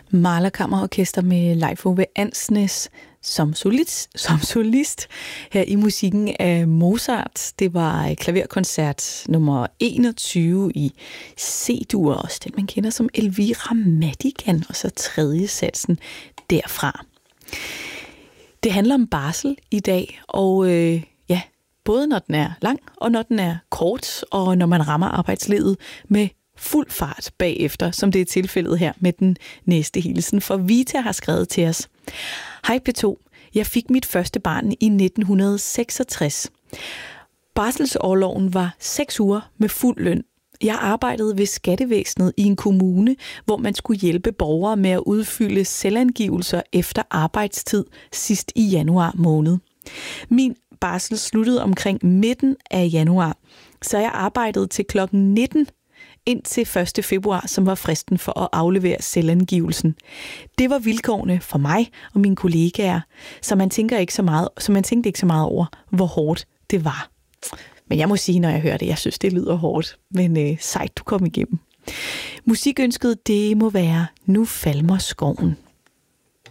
Mahler-kammerorkester med Leif Ove Andsnes som solist her i musikken af Mozart. Det var klaverkoncert nummer 21 i C-dur, også den man kender som Elvira Madigan, og så tredje satsen derfra. Det handler om barsel i dag, og både når den er lang og når den er kort, og når man rammer arbejdslivet med fuld fart bagefter, som det er tilfældet her med den næste hilsen. For Vita har skrevet til os: Hej P2, jeg fik mit første barn i 1966. Barselsorloven var 6 uger med fuld løn. Jeg arbejdede ved skattevæsenet i en kommune, hvor man skulle hjælpe borgere med at udfylde selvangivelser efter arbejdstid sidst i januar måned. Min barsel sluttede omkring midten af januar, så jeg arbejdede til klokken 19 indtil 1. februar, som var fristen for at aflevere selvangivelsen. Det var vilkårene for mig og mine kollegaer, så man tænkte ikke så meget over, hvor hårdt det var. Men jeg må sige, når jeg hører det, jeg synes, det lyder hårdt, men sejt, du kom igennem. Musikønsket, det må være Nu falmer skoven.